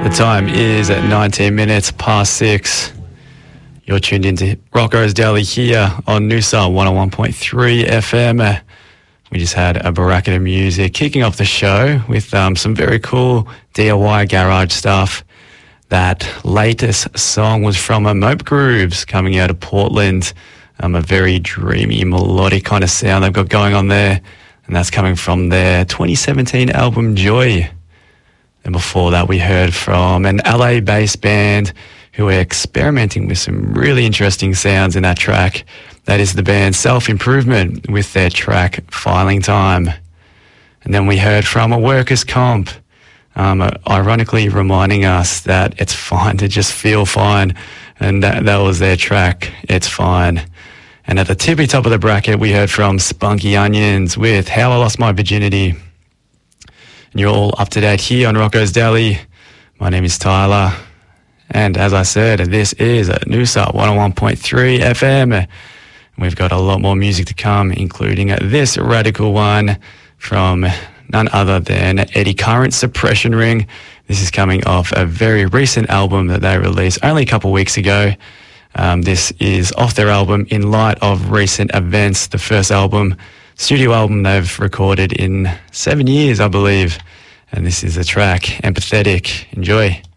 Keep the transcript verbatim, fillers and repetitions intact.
The time is at nineteen minutes past six. You're tuned into Rocco's Daily here on Noosa one oh one point three F M. We just had a bracket of music kicking off the show with um, some very cool D I Y garage stuff. That latest song was from a Mope Grooves coming out of Portland. Um, a very dreamy, melodic kind of sound they've got going on there. And that's coming from their twenty seventeen album Joy. And before that, we heard from an L A-based band who are experimenting with some really interesting sounds in that track. That is the band Self-Improvement with their track Filing Time. And then we heard from a Workers' Comp, um, ironically reminding us that it's fine to just feel fine. And that, that was their track, It's Fine. And at the tippy top of the bracket, we heard from Spunky Onions with How I Lost My Virginity. And you're all up to date here on Rocco's Daily. My name is Tyler. And as I said, this is Noosa one oh one point three F M. And we've got a lot more music to come, including this radical one from none other than Eddie Current, Suppression Ring. This is coming off a very recent album that they released only a couple of weeks ago. Um, this is off their album In Light of Recent Events, the first album, studio album they've recorded in seven years, I believe. And this is the track, Empathetic. Enjoy.